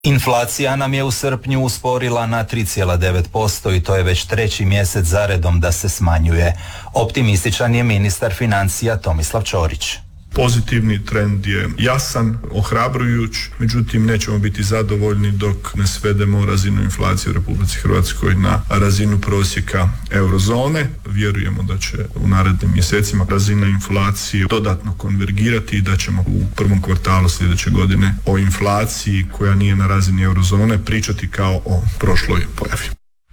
Inflacija nam je u srpnju usporila na 3,9% i to je već treći mjesec zaredom da se smanjuje. Optimističan je ministar financija Tomislav Ćorić. Pozitivni trend je jasan, ohrabrujuć, međutim nećemo biti zadovoljni dok ne svedemo razinu inflacije u Republici Hrvatskoj na razinu prosjeka eurozone. Vjerujemo da će u narednim mjesecima razina inflacije dodatno konvergirati i da ćemo u prvom kvartalu sljedeće godine o inflaciji koja nije na razini eurozone pričati kao o prošloj pojavi.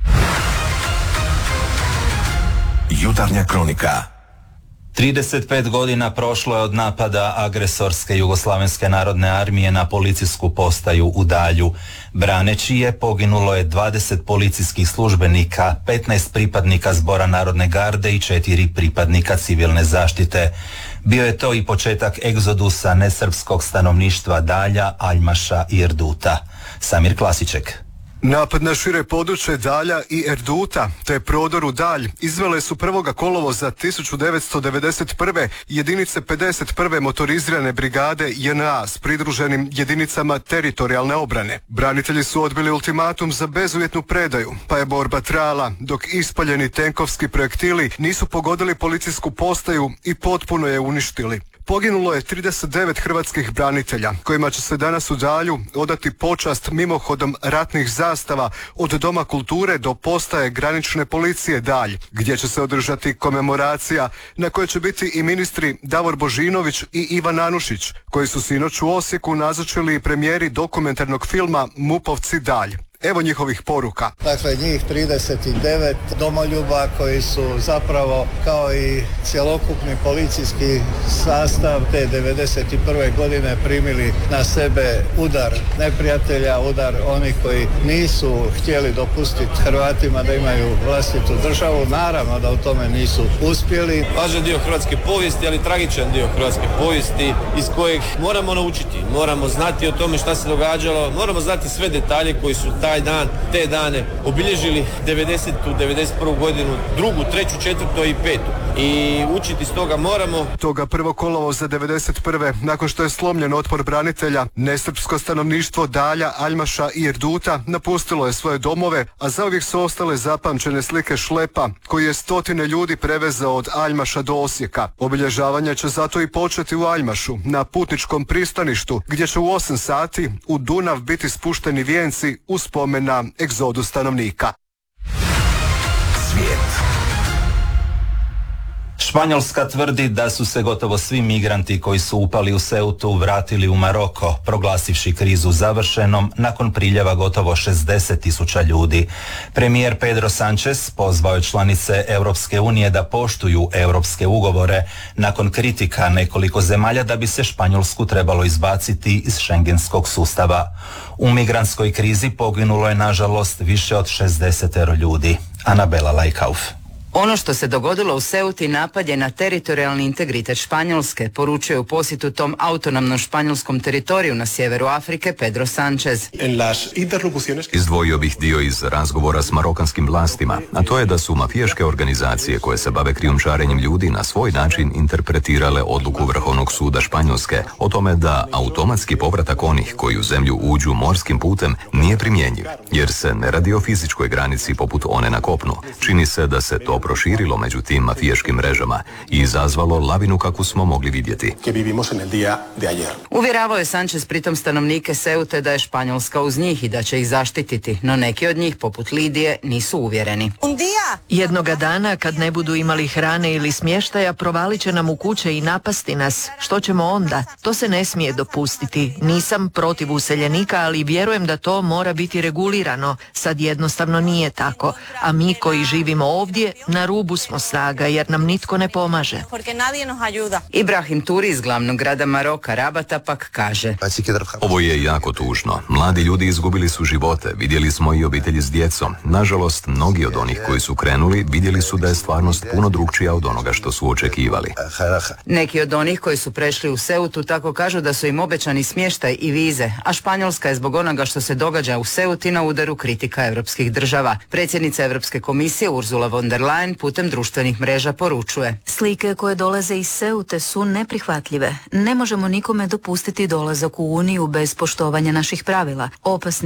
Jutarnja kronika. 35 godina prošlo je od napada agresorske Jugoslavenske narodne armije na policijsku postaju u Dalju. Braneći je poginulo je 20 policijskih službenika, 15 pripadnika Zbora narodne garde i 4 pripadnika civilne zaštite. Bio je to i početak egzodusa nesrpskog stanovništva Dalja, Aljmaša i Erduta. Samir Klasiček. Napad na šire područje Dalja i Erduta, te prodor u Dalj, izvele su 1. kolovoza 1991. jedinice 51. motorizirane brigade JNA s pridruženim jedinicama teritorijalne obrane. Branitelji su odbili ultimatum za bezuvjetnu predaju, pa je borba trajala, dok ispaljeni tenkovski projektili nisu pogodili policijsku postaju i potpuno je uništili. Poginulo je 39 hrvatskih branitelja, kojima će se danas u Dalju odati počast mimohodom ratnih zastava od Doma kulture do postaje granične policije Dalj, gdje će se održati komemoracija na kojoj će biti i ministri Davor Božinović i Ivan Anušić, koji su sinoć u Osijeku nazočili premijeri dokumentarnog filma MUP-ovci Dalj. Evo njihovih poruka. Dakle, njih 39 domoljuba koji su zapravo kao i cjelokupni policijski sastav te 91. godine primili na sebe udar neprijatelja, udar onih koji nisu htjeli dopustiti Hrvatima da imaju vlastitu državu. Naravno da u tome nisu uspjeli. Važan dio hrvatske povijesti, ali tragičan dio hrvatske povijesti iz kojeg moramo naučiti. Moramo znati o tome šta se događalo, moramo znati sve detalje koji su taj dan, te dane obilježili 90. 91. godinu, 2., 3., 4. i 5. I učiti s toga moramo. Toga 1. kolovoza 91. nakon što je slomljen otpor branitelja, nesrpsko stanovništvo Dalja, Aljmaša i Erduta napustilo je svoje domove, a zauvijek su ostale zapamćene slike šlepa koji je stotine ljudi prevezao od Aljmaša do Osijeka. Obilježavanje će zato i početi u Aljmašu, na putničkom pristaništu, gdje će u 8 sati u Dunav biti spušteni vijenci u spomen na egzodu stanovnika. Svijet. Španjolska tvrdi da su se gotovo svi migranti koji su upali u Ceutu vratili u Maroko, proglasivši krizu završenom nakon priljeva gotovo 60.000 ljudi. Premijer Pedro Sánchez pozvao je članice Europske unije da poštuju europske ugovore nakon kritika nekoliko zemalja da bi se Španjolsku trebalo izbaciti iz šengenskog sustava. U migrantskoj krizi poginulo je nažalost više od 60 ljudi. Anabela Lajkauf. Ono što se dogodilo u Ceuti napad je na teritorijalni integritet Španjolske, poručuje u posjetu tom autonomnom španjolskom teritoriju na sjeveru Afrike Pedro Sánchez. Izdvojio bih dio iz razgovora s marokanskim vlastima, a to je da su mafijaške organizacije koje se bave krijumčarenjem ljudi na svoj način interpretirale odluku Vrhovnog suda Španjolske o tome da automatski povratak onih koji u zemlju uđu morskim putem nije primjenjiv, jer se ne radi o fizičkoj granici poput one na kopnu. Čini se da se to proširilo među tim mafijaškim mrežama i izazvalo lavinu kakvu smo mogli vidjeti. Uvjeravao je Sánchez pritom stanovnike Ceute da je Španjolska uz njih i da će ih zaštititi, no neki od njih, poput Lidije, nisu uvjereni. Jednoga dana, kad ne budu imali hrane ili smještaja, provalit će nam u kuće i napasti nas. Što ćemo onda? To se ne smije dopustiti. Nisam protiv useljenika, ali vjerujem da to mora biti regulirano. Sad jednostavno nije tako. A mi koji živimo ovdje, na rubu smo snaga jer nam nitko ne pomaže. Ibrahim Turi iz glavnog grada Maroka, Rabata, pak kaže: Ovo je jako tužno. Mladi ljudi izgubili su živote, vidjeli smo i obitelji s djecom. Nažalost, mnogi od onih koji su krenuli vidjeli su da je stvarnost puno drukčija od onoga što su očekivali. Neki od onih koji su prešli u Ceutu tako kažu da su im obećani smještaj i vize, a Španjolska je zbog onoga što se događa u Ceuti na udaru kritika europskih država. Predsjednica Europske komisije Ursula von der Leyen Leyen putem društvenih mreža poručuje. Slike koje dolaze iz Seute su neprihvatljive. Ne možemo nikome dopustiti dolazak u Uniju bez poštovanja naših pravila. Opasni